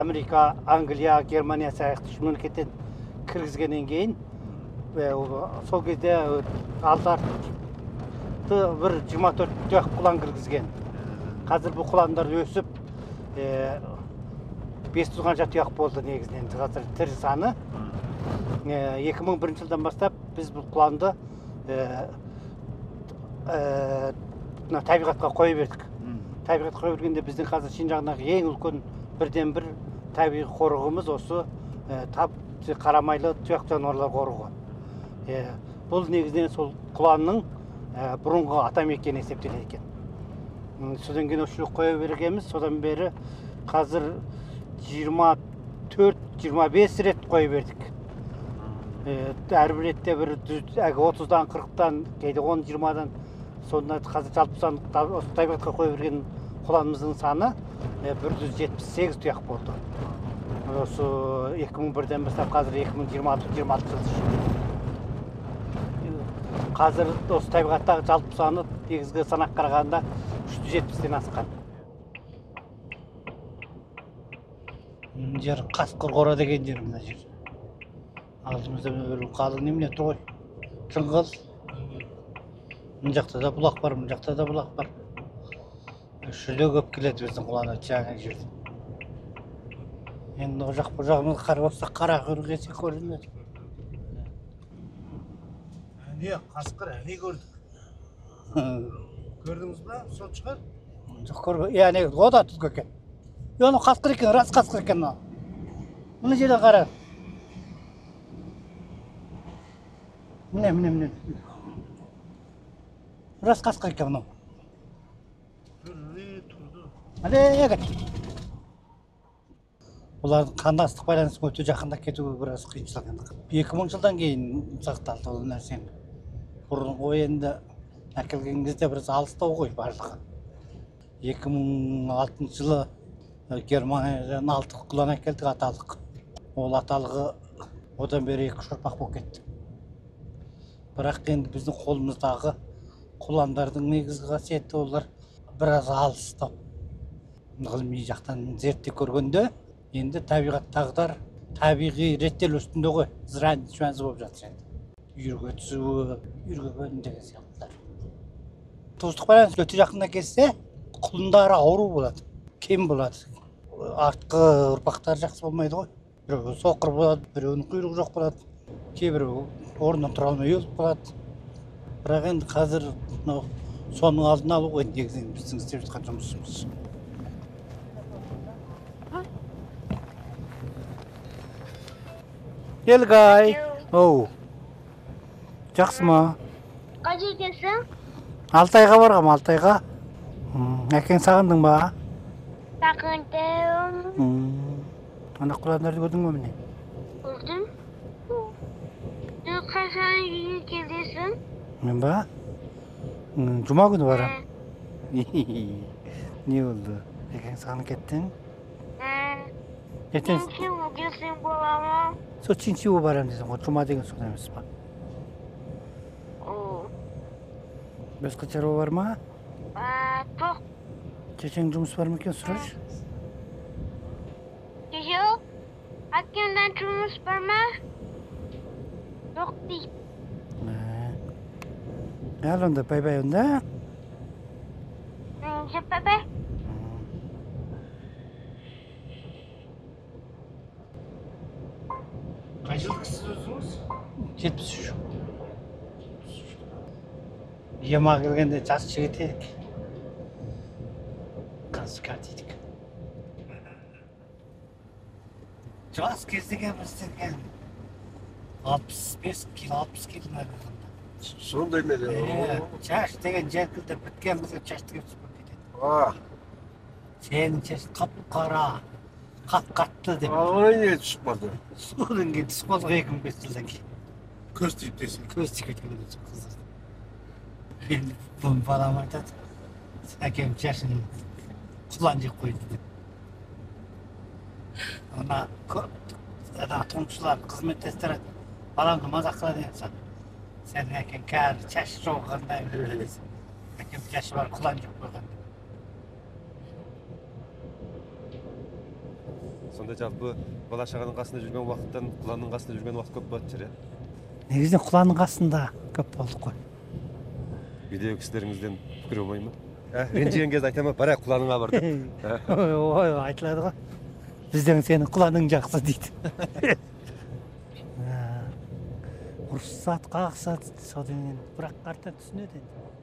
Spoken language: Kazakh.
Америка, Англия, Германия сияқты үш мемлекеттен кіргізгеннен кейін сол кезде алты бір 24 тұяқ құлан кіргізген. Қазір бұл құландар өсіп 500 қанша тұяқ болды негізінен қазір тірі саны. 2001 жылдан бастап біз бұл құланды табиғатқа қойып бердік. Табиғатқа қойып бергенде біздің қазір Шинжаңдағы ең үлкен бірден бір табиғи қорығымыз осы қарамайлы тұяқ жануарлар қорығы. Бұл негізінен сол құланның бұрынғы атамекені есептеледі екен. Содан кейін осы қоя бергенбіз, содан бері қазір 24-25 рет қоя бердік. Әрбір ретте бір 30-дан 40-тан, кейде 10-20-дан, сонда қазір жалпы саны осы табиғатқа қоя берген құланымыздың саны 178 тұяқ болды. Осы 2001-ден бастап қазір 2026 жыл. Қазір осы табиғаттағы жалпы саны негізгі санақ қарағанда 370-ден асқан. Жер Қасқыр қора деген жер мына жер. Алдымызда бір қалың немене тұр ғой. Жыңғыл. Мына жақта да бұлақ бар, мына жақта да бұлақ бар. Шүле көп келеді біздің құланы жаңа жерден. Енді бұл жағымызға қарап отырсақ қара құйрық есе көрінеді. Не қасқыр не көрдік? Көрдіңіз ба? Сол шығар? Жоқ көрген. Не о да түзгі екен. Оны қасқыр екен, рас қасқыр екен. Мына жерде қара. Міне. Рас қасқыр екен мынау. Әле. Олардың қандастық байланысы өте жақында кетуге біраз қиыншылық. 2000 жылдан кейін сақталды ол нәрсені. Бұрынғы енді әкелген кезде біраз алыстау ғой барлығы. 2006 жылы Германиядан 6 құлан әкелдік аталық. Ол аталығы одан бері 2 ұрпақ болып кетті. Бірақ енді біздің қолымыздағы құландардың негізгі қасиеті олар біраз алыстау. Ғылыми жақтан зерттеп көргенде енді табиғаттағыдар табиғи реттелу үстінде ғой, зыран-шуанзы болып жатыр енді. Үйірге түсуі, үйірге бөлін деген сияқтылар. Туыстық байланыс өте жақында кетсе, құлындары ауру болады, кем болады. Артқы ұрпақтары жақсы болмайды ғой. Біреуі соқыр болады, біреуінің құйрығы жоқ болады, кейбіреуі орнынан тұра алмай өліп қалады. Бірақ енді қазір соның алдын алу ғой негізінен біздің істеп жатқан жұмысымыз. Елгай. Оу. Жақсы ма? Қай жердесің? Алтайға барғам, Алтайға. Әкең сағындың ба? Сағындым. Ана құландарды көрдің бе міне? Көрдім. Қашан үйге келесің? Мен ба? Жұма күні барам. Не болды? Әкең сағынып кеттің? Ертең Чинчиу келсең бола ма? сол Чинчиу барам десің ғой, жұма деген содан емес па? Басқа шаруа бар ма? Жоқ. Шешең жұмыс бар ма екен, сұрашы? Жоқ. Әкемден жұмыс бар ма? Жоқ дейді. Ал онда бай-бай онда. Жоқ бай-бай. Қай жылдықсыз өзіңіз? 73. Ема келгенде жас жігіт едік. Концерт едік. Жас кездеген біздерген 65 кил, 60 кил мәлімді. Сондай ме? Шаш деген жеркілді біткен бізге шаш деген сұпыр кетеді. Сенің шаш қап-қара, қат-қатты деп. Ағай не шықпады? Содан кейін түсіп қалдық 2005 жылдан кейін. Көз тиіп десің. Көз тиіп кеткен қыздар. Енді бұл балам айтады, әкем шашын құлан жеп қойды деп. Ана тұңғышылар, қызметтестері баламды мазақ қылады деген сан. Сенің әкең кәрі, шашы жоғығандай білесің. Әкем шашы бар, құлан жеп қойған. Сонда жалпы бала шағаның қасында жүрген уақыттан құланның қасында жүрген уақыт көп болады шығар, Негізінен құланның қасында көп болдық қой. Үйдегі кісілеріңізден пікір болмай ма? Ренжіген кезде айта ма, бара құланыңа бар деп. Ой, айтылады ғой. Бізден сенің құланың жақсы дейді. Ұрсат, қақсат, содан кейін бірақ қарта түсінеді енді.